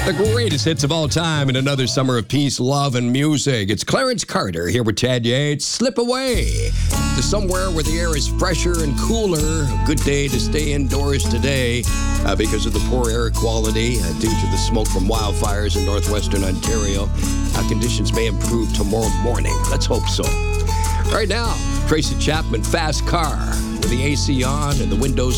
The greatest hits of all time in another summer of peace, love, and music. It's Clarence Carter here with Tad Yates. Slip away to somewhere where the air is fresher and cooler. A good day to stay indoors today because of the poor air quality due to the smoke from wildfires in northwestern Ontario. Conditions may improve tomorrow morning. Let's hope so. Right now, Tracy Chapman, Fast Car, with the AC on and the windows